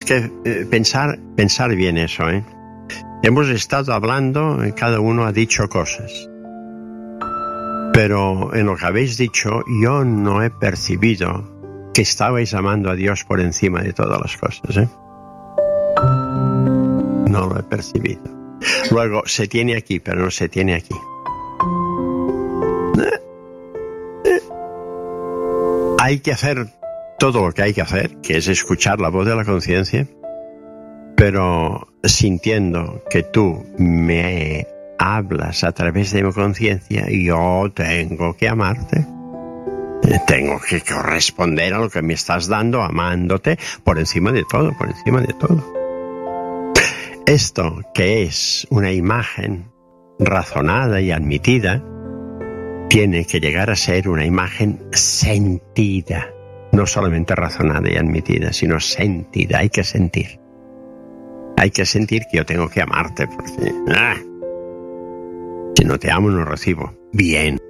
que pensar bien eso, ¿eh? Hemos estado hablando, cada uno ha dicho cosas. Pero en lo que habéis dicho, yo no he percibido que estabais amando a Dios por encima de todas las cosas, ¿eh? No lo he percibido. Luego, se tiene aquí, pero no se tiene aquí. Hay que hacer todo lo que hay que hacer, que es escuchar la voz de la conciencia, pero sintiendo que tú me hablas a través de mi conciencia, yo tengo que amarte. Tengo que corresponder a lo que me estás dando, amándote por encima de todo, por encima de todo. Esto, que es una imagen razonada y admitida, tiene que llegar a ser una imagen sentida. No solamente razonada y admitida, sino sentida. Hay que sentir. Hay que sentir que yo tengo que amarte, porque si no te amo no recibo. Bien.